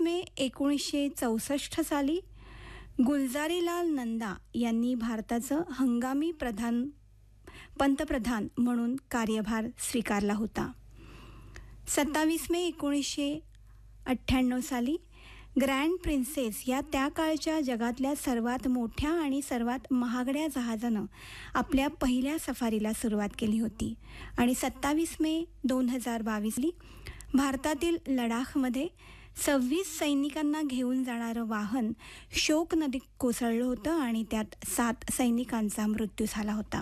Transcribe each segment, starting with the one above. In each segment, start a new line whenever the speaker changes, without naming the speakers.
मे 1964 साली गुलजारीलाल नंदा यांनी भारताचं हंगामी पंतप्रधान म्हणून कार्यभार स्वीकारला होता. 27 मे 1998 साली ग्रँड प्रिन्सेस या त्या काळच्या जगातल्या सर्वात मोठ्या आणि सर्वात महागड्या जहाजानं आपल्या पहिल्या सफारीला सुरुवात केली होती. आणि 27 मे 2022 भारतातील लडाखमध्ये 26 सैनिकांना घेऊन जाणारं वाहन शोक नदीत कोसळलं होतं आणि त्यात 7 सैनिकांचा मृत्यू झाला होता.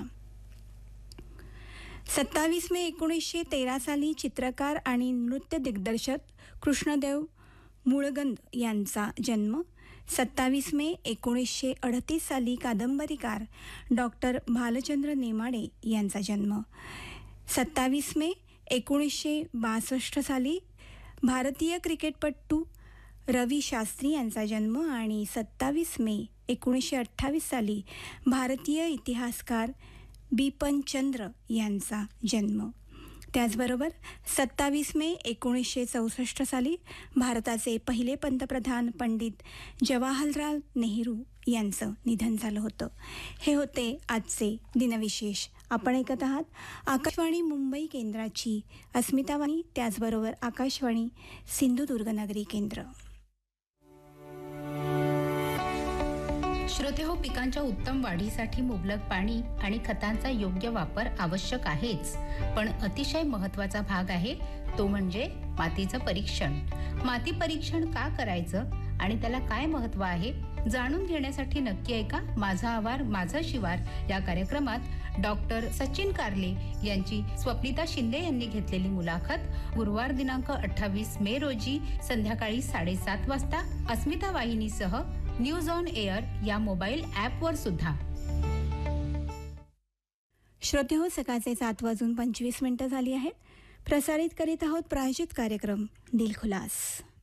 27 मे 1913 साली चित्रकार आणि नृत्य दिग्दर्शक कृष्णदेव मुळगंद यांचा जन्म. 27 मे 1938 साली कादंबरीकार डॉक्टर भालचंद्र नेमाडे यांचा जन्म. 27 मे 1962 साली भारतीय क्रिकेटपटू रवी शास्त्री यांचा जन्म. आणि 27 मे 1928 साली भारतीय इतिहासकार बिपनचंद्र यांचा जन्म. त्याचबरोबर 27 मे 1964 साली भारताचे पहिले पंतप्रधान पंडित जवाहरलाल नेहरू यांचं निधन झालं होतं. हे होते आजचे दिनविशेष. आपण ऐकत आहात आकाशवाणी मुंबई केंद्राची अस्मितावाणी, त्याचबरोबर आकाशवाणी सिंधुदुर्गनगरी केंद्र.
श्रोतेहो, पिकांच्या उत्तम वाढीसाठी मुबलक पाणी आणि खतांचा योग्य वापर आवश्यक आहेच, पण अतिशय महत्त्वाचा भाग आहे तो म्हणजे मातीचं परीक्षण. माती परीक्षण का करायचं आणि त्याला काय महत्त्व आहे जाणून घेण्यासाठी नक्की ऐका माझा आवार माझं शिवार या कार्यक्रमात डॉक्टर सचिन कारले यांची स्वप्निता शिंदे यांनी घेतलेली मुलाखत गुरुवार दिनांक 28 मे रोजी संध्याकाळी 7:30 वाजता अस्मिता वाहिनीसह न्यूज ऑन एअर या मोबाईल ॲपवर सुद्धा.
श्रोते हो, सकाळचे 7:25 झाली आहेत. प्रसारित करीत आहोत प्रायोजित कार्यक्रम दिलखुलास.